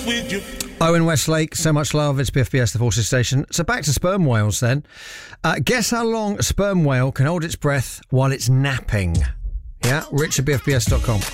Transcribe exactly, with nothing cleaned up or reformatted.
with you. Owen Westlake, so much love. It's B F B S, the Forces Station. So back to sperm whales then. Uh, guess how long a sperm whale can hold its breath while it's napping? Yeah, rich at B F B S dot com.